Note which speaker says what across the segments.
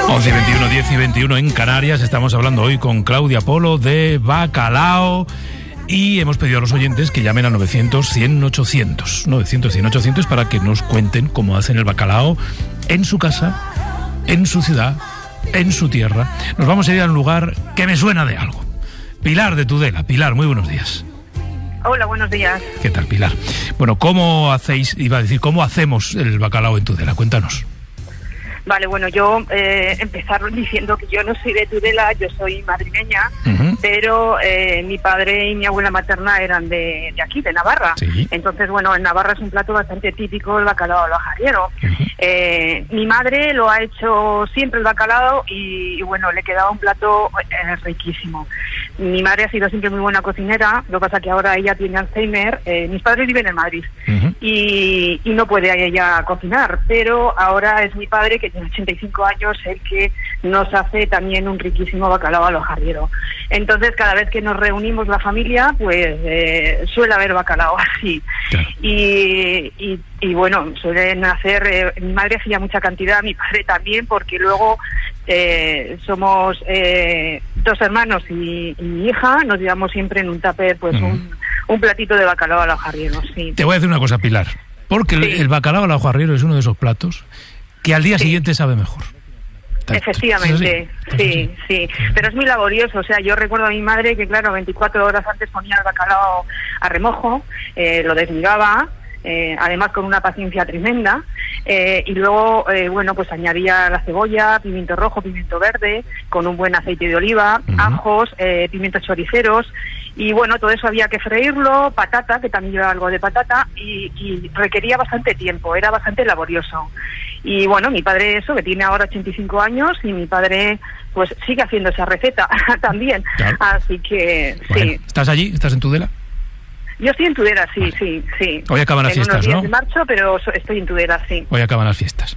Speaker 1: 11:21, 10:21 en Canarias. Estamos hablando hoy con Claudia Polo de bacalao y hemos pedido a los oyentes que llamen a 900-100-800. 900-100-800 para que nos cuenten cómo hacen el bacalao en su casa, en su ciudad, en su tierra. Nos vamos a ir a un lugar que me suena de algo. Pilar de Tudela. Pilar, muy buenos días.
Speaker 2: Hola, buenos días.
Speaker 1: ¿Qué tal, Pilar? Bueno, ¿cómo hacéis, iba a decir, cómo hacemos el bacalao en Tudela? Cuéntanos.
Speaker 2: Vale, bueno, yo empezar diciendo que yo no soy de Tudela, yo soy madrileña, pero mi padre y mi abuela materna eran de aquí, de Navarra. Sí. Entonces, bueno, en Navarra es un plato bastante típico el bacalao al ajariero. Mi madre lo ha hecho siempre el bacalao y bueno, le quedaba un plato riquísimo. Mi madre ha sido siempre muy buena cocinera, lo que pasa que ahora ella tiene Alzheimer. Mis padres viven en Madrid y no puede ella cocinar, pero ahora es mi padre, que tiene 85 años, el que nos hace también un riquísimo bacalao al ajariero. Entonces, cada vez que nos reunimos la familia, pues suele haber bacalao así. Claro. Y bueno, suelen hacer, mi madre hacía mucha cantidad, mi padre también, porque luego somos dos hermanos y mi hija, nos llevamos siempre en un tupper pues un platito de bacalao al ajariero. Sí.
Speaker 1: Te voy a decir una cosa, Pilar, porque el bacalao al ajariero es uno de esos platos que al día siguiente sabe mejor.
Speaker 2: Efectivamente, sí. Pero es muy laborioso. O sea, yo recuerdo a mi madre que, claro, 24 horas antes ponía el bacalao a remojo, lo desligaba, además con una paciencia tremenda, y luego, bueno, pues añadía la cebolla, pimiento rojo, pimiento verde, con un buen aceite de oliva, ajos, pimientos choriceros, y bueno, todo eso había que freírlo, patata, que también lleva algo de patata, y requería bastante tiempo, era bastante laborioso. Y bueno, mi padre eso, que tiene ahora 85 años, y mi padre pues sigue haciendo esa receta también. Claro. Así que bueno, sí.
Speaker 1: ¿Estás allí? ¿Estás en Tudela?
Speaker 2: Yo estoy en Tudela, sí.
Speaker 1: Hoy acaban las fiestas,
Speaker 2: ¿no?
Speaker 1: En unos días
Speaker 2: de marzo, pero estoy en Tudela, sí.
Speaker 1: Hoy acaban las fiestas.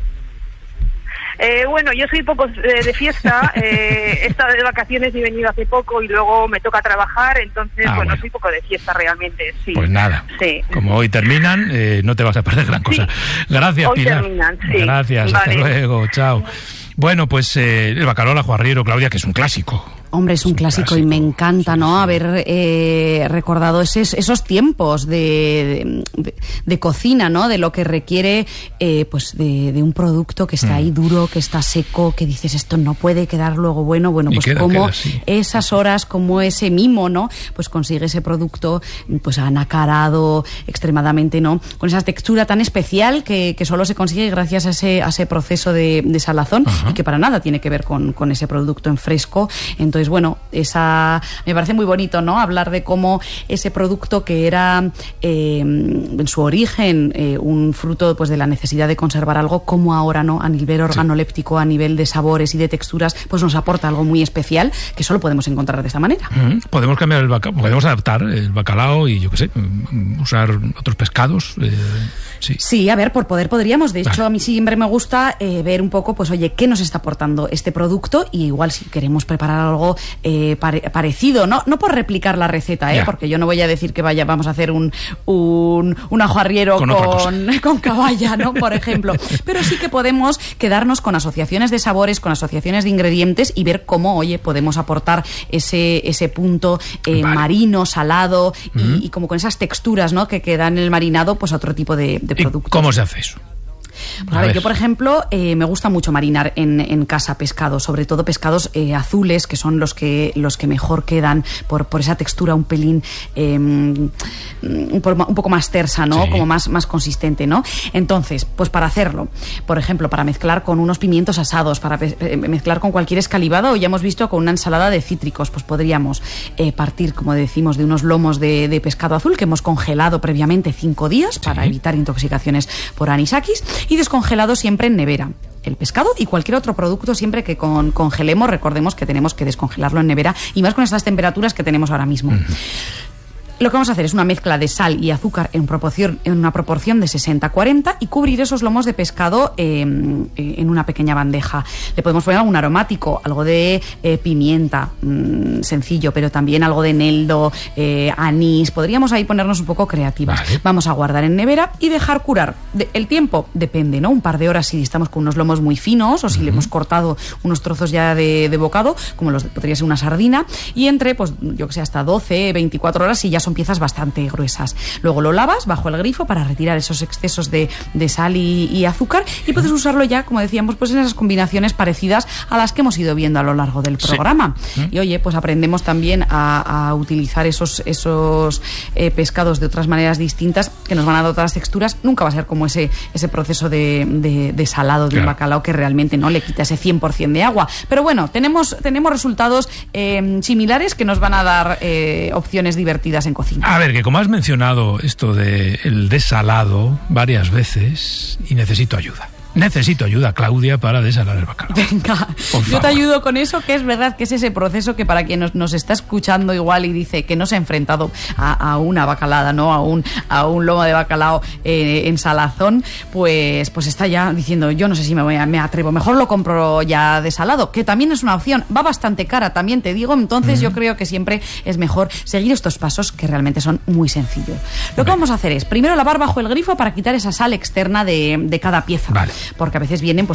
Speaker 2: Bueno, yo soy poco de fiesta, he estado de vacaciones y he venido hace poco y luego me toca trabajar, entonces, bueno, soy poco de fiesta realmente, sí.
Speaker 1: Pues nada,
Speaker 2: sí.
Speaker 1: Como hoy terminan, no te vas a perder gran cosa. Gracias,
Speaker 2: hoy
Speaker 1: Pilar.
Speaker 2: Terminan, sí.
Speaker 1: Gracias, vale. Hasta luego, chao. Bueno, pues el bacalao al ajariero, Claudia, que es un clásico.
Speaker 3: Hombre, es un clásico y me encanta, ¿no? Haber recordado esos tiempos de cocina, ¿no? De lo que requiere, pues de un producto que está ahí duro, que está seco, que dices esto no puede quedar luego bueno. Bueno, pues como esas horas, como ese mimo, ¿no? Pues consigue ese producto, pues anacarado extremadamente, ¿no? Con esa textura tan especial que solo se consigue gracias a ese proceso de salazón y que para nada tiene que ver con ese producto en fresco. Entonces, bueno, me parece muy bonito, ¿no? Hablar de cómo ese producto que era en su origen un fruto pues de la necesidad de conservar algo, como ahora, ¿no? A nivel organoléptico, a nivel de sabores y de texturas, pues nos aporta algo muy especial que solo podemos encontrar de esta manera.
Speaker 1: Podemos cambiar el bacalao, podemos adaptar el bacalao y yo qué sé, usar otros pescados.
Speaker 3: Sí, a ver, por poder podríamos. De hecho, a mí siempre me gusta ver un poco, pues oye, ¿qué nos está aportando este producto? Y igual si queremos preparar algo parecido, no por replicar la receta, porque yo no voy a decir que vamos a hacer un ajariero con caballa, ¿no? Por ejemplo. Pero sí que podemos quedarnos con asociaciones de sabores, con asociaciones de ingredientes y ver cómo, oye, podemos aportar ese punto marino, salado y como con esas texturas, ¿no? Que dan en el marinado, pues a otro tipo de productos.
Speaker 1: ¿Cómo se hace eso?
Speaker 3: Pues a ver, yo por ejemplo me gusta mucho marinar en casa pescados, sobre todo pescados azules, que son los que mejor quedan por esa textura un pelín un poco más tersa, ¿no? Sí. Como más consistente, ¿no? Entonces, pues para hacerlo, por ejemplo, para mezclar con unos pimientos asados, para mezclar con cualquier escalivado, o ya hemos visto con una ensalada de cítricos, pues podríamos partir, como decimos, de unos lomos de pescado azul que hemos congelado previamente 5 días para evitar intoxicaciones por anisakis, y descongelado siempre en nevera. El pescado y cualquier otro producto, siempre que congelemos, recordemos que tenemos que descongelarlo en nevera, y más con estas temperaturas que tenemos ahora mismo. Lo que vamos a hacer es una mezcla de sal y azúcar en una proporción de 60-40 y cubrir esos lomos de pescado en una pequeña bandeja. Le podemos poner algún aromático, algo de pimienta, sencillo, pero también algo de eneldo, anís. Podríamos ahí ponernos un poco creativas. Vale. Vamos a guardar en nevera y dejar curar. El tiempo depende, ¿no? Un par de horas si estamos con unos lomos muy finos o si le hemos cortado unos trozos ya de bocado, como podría ser una sardina, y entre, pues yo que sé, hasta 12, 24 horas y ya son piezas bastante gruesas. Luego lo lavas bajo el grifo para retirar esos excesos de sal y azúcar, y puedes usarlo ya, como decíamos, pues en esas combinaciones parecidas a las que hemos ido viendo a lo largo del programa. Sí. Y oye, pues aprendemos también a utilizar esos pescados de otras maneras distintas que nos van a dar otras texturas. Nunca va a ser como ese proceso de salado de un bacalao que realmente no le quita ese 100% de agua. Pero bueno, tenemos resultados similares que nos van a dar opciones divertidas en cocina.
Speaker 1: A ver, que como has mencionado esto del desalado varias veces y necesito ayuda. Necesito ayuda, Claudia, para desalar el bacalao.
Speaker 3: Venga, yo te ayudo con eso, que es verdad que es ese proceso que para quien nos está escuchando igual y dice que no se ha enfrentado a una bacalada, ¿no? A un lomo de bacalao en salazón, pues está ya diciendo, yo no sé si me atrevo, mejor lo compro ya desalado, que también es una opción, va bastante cara, también te digo, entonces yo creo que siempre es mejor seguir estos pasos que realmente son muy sencillos. Lo que vamos a hacer es, primero lavar bajo el grifo para quitar esa sal externa de cada pieza. Vale. Porque a veces vienen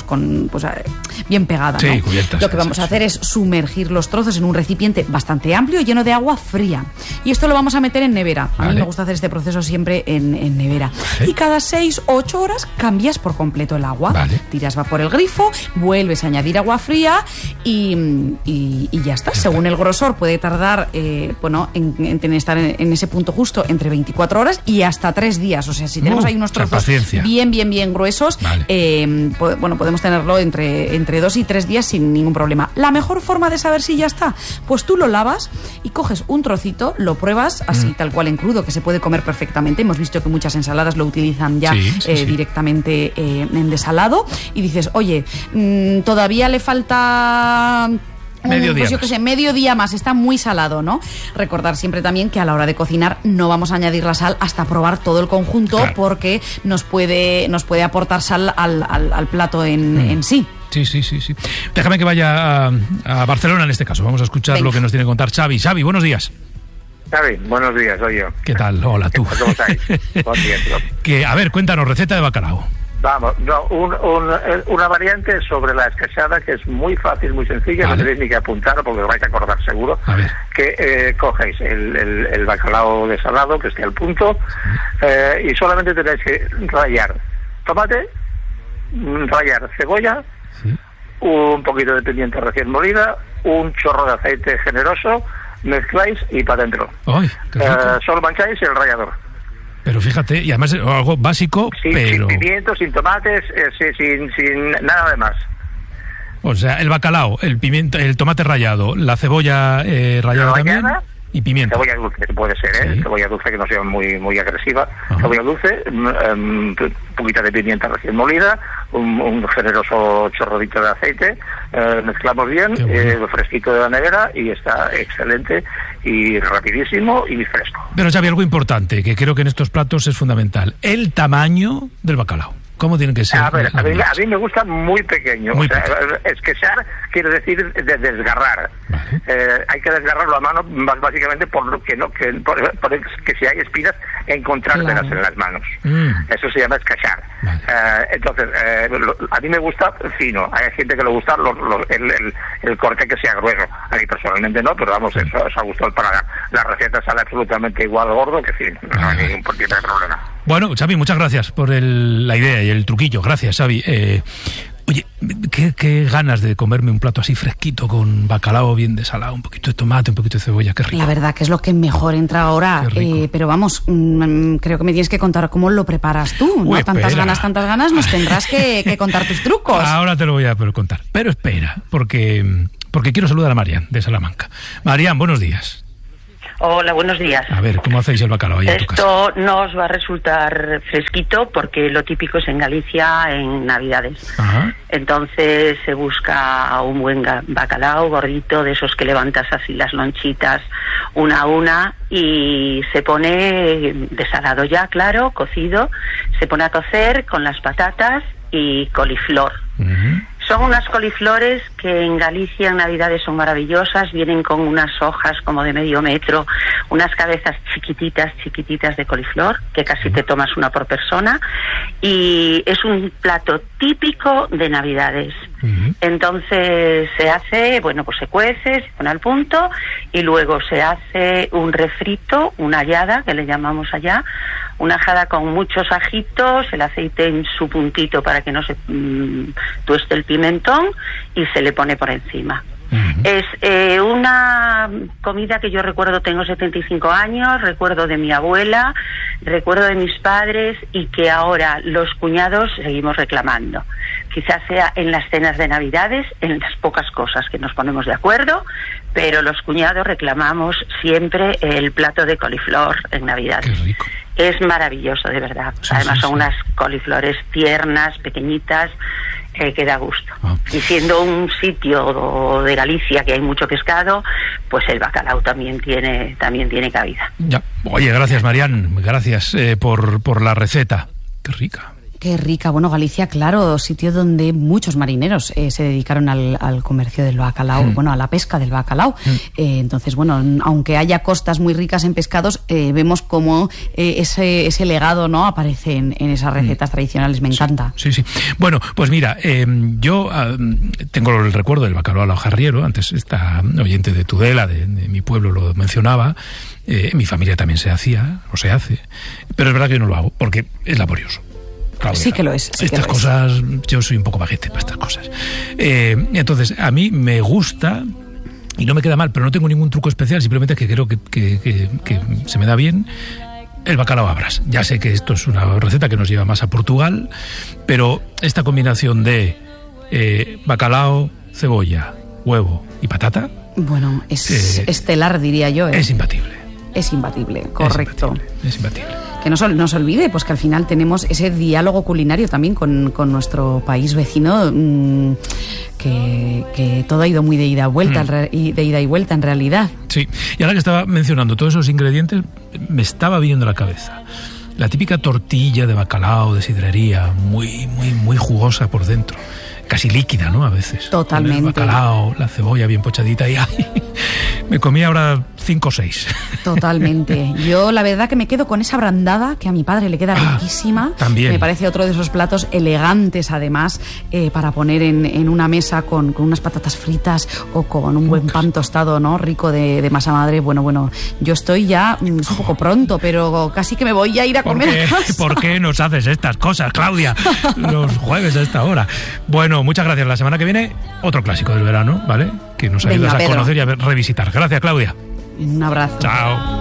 Speaker 3: bien pegada, ¿no? Sí, cubiertas. Lo que vamos a hacer es sumergir los trozos en un recipiente bastante amplio lleno de agua fría. Y esto lo vamos a meter en nevera. A mí me gusta hacer este proceso siempre en nevera. Vale. Y cada 6 o 8 horas cambias por completo el agua. Vale. Tiras va por el grifo, vuelves a añadir agua fría y ya está. Según el grosor puede tardar en estar en ese punto justo entre 24 horas y hasta 3 días. O sea, si tenemos ahí unos trozos bien gruesos, vale. Podemos tenerlo entre 2 y 3 días sin ningún problema. La mejor forma de saber si ya está, pues tú lo lavas y coges un trocito, lo pruebas así tal cual en crudo, que se puede comer perfectamente. Hemos visto que muchas ensaladas lo utilizan ya directamente en desalado, y dices, oye, todavía le falta medio día más, está muy salado, ¿no? Recordar siempre también que a la hora de cocinar no vamos a añadir la sal hasta probar todo el conjunto, claro, porque nos puede aportar sal al plato en sí.
Speaker 1: Sí. Déjame que vaya a Barcelona en este caso. Vamos a escuchar lo que nos tiene que contar Xavi. Xavi, buenos días.
Speaker 4: Xavi, buenos días, soy yo.
Speaker 1: ¿Qué tal? Hola, tú.
Speaker 4: ¿Cómo estáis? Buen día.
Speaker 1: A ver, cuéntanos, receta de bacalao.
Speaker 4: Vamos, una variante sobre la esqueixada que es muy fácil, muy sencilla, vale. No tenéis ni que apuntar porque os vais a acordar seguro. Que cogéis el bacalao desalado que esté al punto, y solamente tenéis que rallar tomate, rallar cebolla, un poquito de pimienta recién molida, un chorro de aceite generoso, mezcláis y para adentro. Solo mancháis el rallador.
Speaker 1: Pero fíjate, y además algo básico, pero...
Speaker 4: Sin pimientos, sin tomates, sin nada de más.
Speaker 1: O sea, el bacalao, el tomate rallado, la cebolla rallada también, y pimienta.
Speaker 4: Cebolla dulce, puede ser, sí. Cebolla dulce que no sea muy agresiva. Ajá. Cebolla dulce, un poquito de pimienta recién molida, un generoso chorrodito de aceite, mezclamos bien, fresquito de la nevera, y está excelente y rapidísimo y fresco.
Speaker 1: Pero Xavi, algo importante que creo que en estos platos es fundamental: el tamaño del bacalao. ¿Cómo tiene que ser?
Speaker 4: A mí me gusta muy pequeño. Esqueixar quiere decir desgarrar. Vale. Hay que desgarrarlo a mano, básicamente por que si hay espinas, encontrárselas en las manos. Eso se llama esqueixar. Vale. Entonces, a mí me gusta fino. Hay gente que le gusta el corte que sea grueso. A mí personalmente no, pero vamos, eso os ha gustado el paladar. La receta sale absolutamente igual gordo que fin. No hay ningún tipo de problema.
Speaker 1: Bueno, Xavi, muchas gracias por la idea y el truquillo. Gracias, Xavi. Oye, qué ganas de comerme un plato así fresquito con bacalao bien desalado, un poquito de tomate, un poquito de cebolla, qué rico.
Speaker 3: La verdad que es lo que mejor entra ahora, pero vamos, creo que me tienes que contar cómo lo preparas tú, ¿no? Tantas ganas, nos tendrás que contar tus trucos.
Speaker 1: Ahora te lo voy a contar, pero espera, porque quiero saludar a Marian de Salamanca. Marian, buenos días.
Speaker 5: Hola, buenos días.
Speaker 1: A ver, ¿cómo hacéis el bacalao ahí en tu casa?
Speaker 5: Esto no os va a resultar fresquito porque lo típico es en Galicia en Navidades.
Speaker 1: Ajá.
Speaker 5: Entonces se busca un buen bacalao gordito, de esos que levantas así las lonchitas una a una, y se pone desalado ya, claro, cocido, se pone a cocer con las patatas y coliflor.
Speaker 1: Uh-huh.
Speaker 5: Son unas coliflores que en Galicia en Navidades son maravillosas, vienen con unas hojas como de medio metro, unas cabezas chiquititas de coliflor, que casi te tomas una por persona, y es un plato típico de Navidades.
Speaker 1: Uh-huh.
Speaker 5: Entonces se hace, bueno, pues se cuece, se pone al punto, y luego se hace un refrito, una hallada, que le llamamos allá, una ajada con muchos ajitos, el aceite en su puntito para que no se tueste el pimentón, y se le pone por encima.
Speaker 1: Uh-huh.
Speaker 5: Es una comida que yo recuerdo, tengo 75 años, recuerdo de mi abuela, recuerdo de mis padres, y que ahora los cuñados seguimos reclamando. Quizás sea en las cenas de Navidades, en las pocas cosas que nos ponemos de acuerdo, pero los cuñados reclamamos siempre el plato de coliflor en Navidades.
Speaker 1: Qué rico.
Speaker 5: Es maravilloso, de verdad.
Speaker 1: Sí,
Speaker 5: Además
Speaker 1: sí,
Speaker 5: son
Speaker 1: sí.
Speaker 5: unas coliflores tiernas, pequeñitas, que da gusto.
Speaker 1: Ah.
Speaker 5: Y siendo un sitio de Galicia que hay mucho pescado, pues el bacalao también tiene cabida.
Speaker 1: Ya. Oye, gracias, Marian. Gracias por la receta. Qué rica.
Speaker 3: Qué rica. Bueno, Galicia, claro, sitio donde muchos marineros se dedicaron al comercio del bacalao, bueno, a la pesca del bacalao. Entonces, bueno, aunque haya costas muy ricas en pescados, vemos cómo ese legado, ¿no?, aparece en esas recetas tradicionales. Me encanta.
Speaker 1: Sí. Bueno, pues mira, yo tengo el recuerdo del bacalao al hojarriero. Antes esta oyente de Tudela, de mi pueblo, lo mencionaba. En mi familia también se hacía, o se hace. Pero es verdad que yo no lo hago, porque es laborioso. Claudia,
Speaker 3: Sí que lo es.
Speaker 1: estas cosas, yo soy un poco baguete para estas cosas. Entonces, a mí me gusta y no me queda mal, pero no tengo ningún truco especial, simplemente que creo que se me da bien el bacalao a Brás. Ya sé que esto es una receta que nos lleva más a Portugal, pero esta combinación de bacalao, cebolla, huevo y patata...
Speaker 3: Bueno, es estelar, diría yo.
Speaker 1: Es imbatible.
Speaker 3: Es imbatible, correcto.
Speaker 1: Es imbatible.
Speaker 3: Que no se olvide, pues que al final tenemos ese diálogo culinario también con nuestro país vecino, que todo ha ido muy de ida y vuelta en realidad.
Speaker 1: Sí, y ahora que estaba mencionando todos esos ingredientes, me estaba viniendo a la cabeza la típica tortilla de bacalao de sidrería, muy jugosa por dentro, casi líquida, ¿no? A veces.
Speaker 3: Totalmente.
Speaker 1: Con el bacalao, la cebolla bien pochadita, y ¡ay! Me comí ahora 5 o 6.
Speaker 3: Totalmente. Yo la verdad que me quedo con esa brandada, que a mi padre le queda riquísima.
Speaker 1: También.
Speaker 3: Me parece otro de esos platos elegantes, además, para poner en una mesa con unas patatas fritas o con un buen pan tostado, ¿no?, rico de masa madre. Bueno, yo estoy ya un poco pronto, pero casi que me voy a ir a comer a casa.
Speaker 1: ¿Por qué nos haces estas cosas, Claudia, los jueves a esta hora? Bueno, muchas gracias. La semana que viene, otro clásico del verano, ¿vale? Que nos ayudas a conocer y a revisitar. Gracias, Claudia.
Speaker 3: Un abrazo.
Speaker 1: Chao.